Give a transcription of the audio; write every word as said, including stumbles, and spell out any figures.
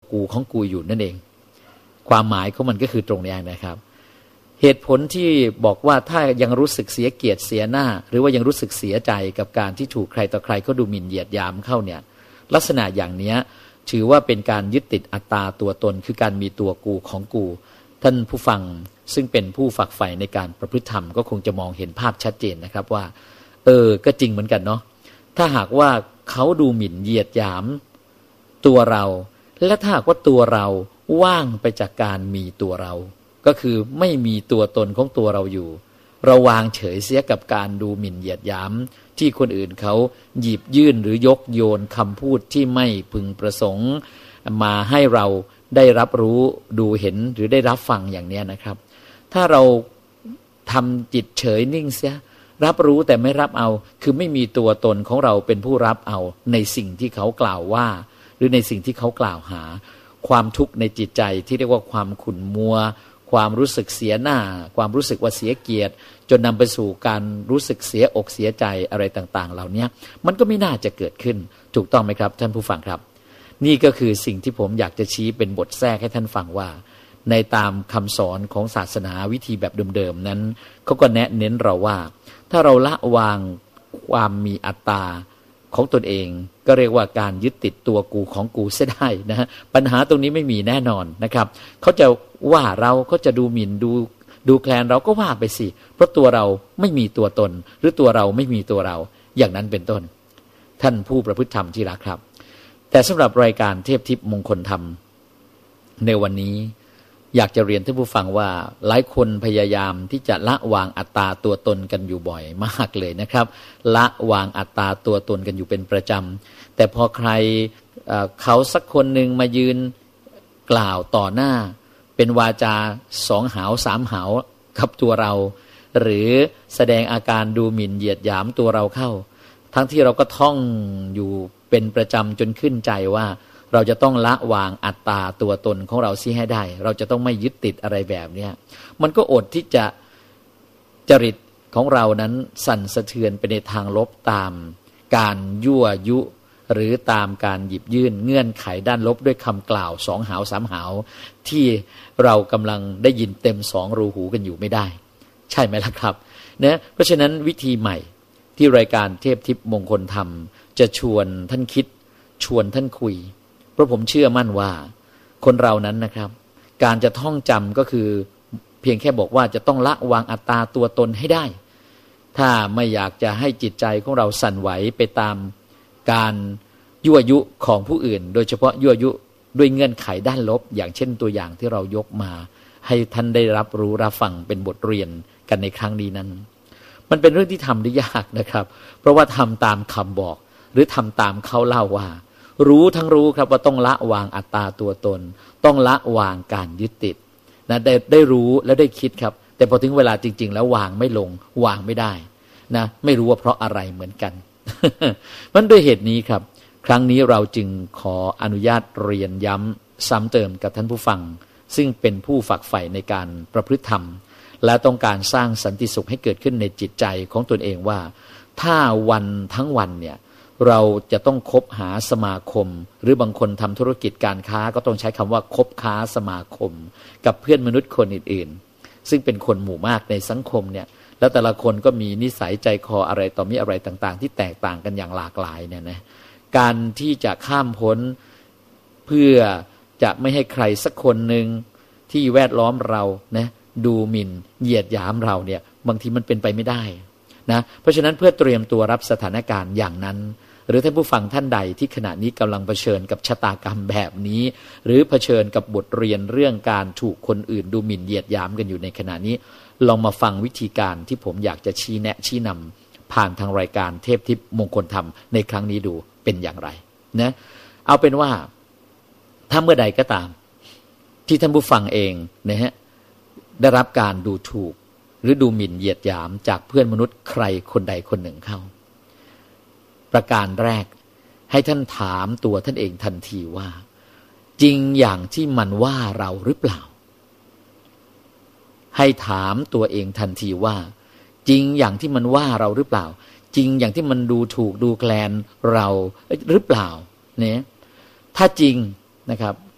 กูของกูอยู่นั่นเองความหมายของมันก็คือตรงนี้นะครับเหตุผลที่บอกว่าถ้ายังรู้สึกเสียเกียรติเสียหน้าหรือว่ายังรู้สึกเสียใจกับการที่ถูกใครต่อใครเขาดูหมิ่นเหยียดหยามเข้าเนี่ยลักษณะอย่างนี้ถือว่าเป็นการยึดติดอัตตาตัวตนคือการมีตัวกูของกูท่านผู้ฟังซึ่งเป็นผู้ฝักใฝ่ในการประพฤติธรรมก็คงจะมองเห็นภาพชัดเจนนะครับว่าเออก็จริงเหมือนกันเนาะถ้าหากว่าเขาดูหมิ่นเหยียดหยามตัวเราและถ้าหากว่าตัวเราว่างไปจากการมีตัวเราก็คือไม่มีตัวตนของตัวเราอยู่เราวางเฉยเสียกับการดูหมิ่นเหยียดหยามที่คนอื่นเขาหยิบยื่นหรือยกโยนคำพูดที่ไม่พึงประสงค์มาให้เราได้รับรู้ดูเห็นหรือได้รับฟังอย่างนี้นะครับถ้าเราทำจิตเฉยนิ่งเสียรับรู้แต่ไม่รับเอาคือไม่มีตัวตนของเราเป็นผู้รับเอาในสิ่งที่เขากล่าวว่าหรือในสิ่งที่เขากล่าวหาความทุกข์ในจิตใจที่เรียกว่าความขุ่นมัวความรู้สึกเสียหน้าความรู้สึกว่าเสียเกียรติจนนำไปสู่การรู้สึกเสียอกเสียใจอะไรต่างๆเหล่านี้มันก็ไม่น่าจะเกิดขึ้นถูกต้องไหมครับท่านผู้ฟังครับนี่ก็คือสิ่งที่ผมอยากจะชี้เป็นบทแทรกให้ท่านฟังว่าในตามคำสอนของศาสนาวิธีแบบเดิมๆนั้นเขาก็แนะเน้นเราว่าถ้าเราละวางความมีอัตตาของตนเองก็เรียกว่าการยึดติดตัวกูของกูเสียได้นะฮะปัญหาตรงนี้ไม่มีแน่นอนนะครับเขาจะว่าเราเขาจะดูหมิ่นดูดูแคลนเราก็ว่าไปสิเพราะตัวเราไม่มีตัวตนหรือตัวเราไม่มีตัวเราอย่างนั้นเป็นต้นท่านผู้ประพฤติธรรมที่รักครับแต่สำหรับรายการเทพทิพย์มงคลธรรมในวันนี้อยากจะเรียนท่านผู้ฟังว่าหลายคนพยายามที่จะละวางอัตตาตัวตนกันอยู่บ่อยมากเลยนะครับละวางอัตตาตัวตนกันอยู่เป็นประจำแต่พอใครเอ่อเขาสักคนหนึ่งมายืนกล่าวต่อหน้าเป็นวาจาสองหาวสามหาวกับตัวเราหรือแสดงอาการดูหมิ่นเหยียดหยามตัวเราเข้าทั้งที่เราก็ท่องอยู่เป็นประจำจนขึ้นใจว่าเราจะต้องละวางอัตตาตัวตนของเราซิให้ได้เราจะต้องไม่ยึดติดอะไรแบบนี้มันก็อดที่จะจริตของเรานั้นสั่นสะเทือนไปในทางลบตามการยั่วยุหรือตามการหยิบยื่นเงื่อนไขด้านลบด้วยคำกล่าวสองหาวสามหาวที่เรากำลังได้ยินเต็มสองรูหูกันอยู่ไม่ได้ใช่ไหมล่ะครับนะเพราะฉะนั้นวิธีใหม่ที่รายการเทพทิพย์มงคลธรรมจะชวนท่านคิดชวนท่านคุยเพราะผมเชื่อมั่นว่าคนเรานั้นนะครับการจะท่องจำก็คือเพียงแค่บอกว่าจะต้องละวางอัตตาตัวตนให้ได้ถ้าไม่อยากจะให้จิตใจของเราสั่นไหวไปตามการยั่วยุของผู้อื่นโดยเฉพาะยั่วยุด้วยเงื่อนไขด้านลบอย่างเช่นตัวอย่างที่เรายกมาให้ท่านได้รับรู้รับฟังเป็นบทเรียนกันในครั้งนี้นั้นมันเป็นเรื่องที่ทำได้ยากนะครับเพราะว่าทำตามคำบอกหรือทำตามเขาเล่าว่ารู้ทั้งรู้ครับว่าต้องละวางอัตตาตัวตนต้องละวางการยึดติดนะได้ได้รู้และได้คิดครับแต่พอถึงเวลาจริงๆแล้ววางไม่ลงวางไม่ได้นะไม่รู้ว่าเพราะอะไรเหมือนกัน มันด้วยเหตุนี้ครับครั้งนี้เราจึงขออนุญาตเรียนย้ำซ้ำเติมกับท่านผู้ฟังซึ่งเป็นผู้ฝักใฝ่ในการประพฤติธรรมและต้องการสร้างสันติสุขให้เกิดขึ้นในจิตใจของตนเองว่าถ้าวันทั้งวันเนี่ยเราจะต้องคบหาสมาคมหรือบางคนทำธุรกิจการค้าก็ต้องใช้คำว่าคบค้าสมาคมกับเพื่อนมนุษย์คนอื่นๆซึ่งเป็นคนหมู่มากในสังคมเนี่ยแล้วแต่ละคนก็มีนิสัยใจคออะไรต่อมีอะไรต่างๆที่แตกต่างกันอย่างหลากหลายเนี่ยนะการที่จะข้ามพ้นเพื่อจะไม่ให้ใครสักคนหนึ่งที่แวดล้อมเรานะดูหมิ่นเหยียดหยามเราเนี่ยบางทีมันเป็นไปไม่ได้นะเพราะฉะนั้นเพื่อเตรียมตัวรับสถานการณ์อย่างนั้นหรือท่านผู้ฟังท่านใดที่ขณะนี้กำลังเผชิญกับชะตากรรมแบบนี้หรือเผชิญกับบทเรียนเรื่องการถูกคนอื่นดูหมิ่นเหยียดหยามกันอยู่ในขณะนี้ลองมาฟังวิธีการที่ผมอยากจะชี้แนะชี้นำผ่านทางรายการเทพทิพย์มงคลธรรมในครั้งนี้ดูเป็นอย่างไรนะเอาเป็นว่าถ้าเมื่อใดก็ตามที่ท่านผู้ฟังเองนะฮะได้รับการดูถูกหรือดูหมิ่นเหยียดหยามจากเพื่อนมนุษย์ใครคนใดคนหนึ่งเข้าประการแรกให้ท่านถามตัวท่านเองทันทีว่าจริงอย่างที่มันว่าเราหรือเปล่าให้ถามตัวเองทันทีว่าจริงอย่างที่มันว่าเราหรือเปล่าจริงอย่างที่มันดูถูกดูแคลนเราหรือเปล่าเนี่ยถ้าจริงนะครับ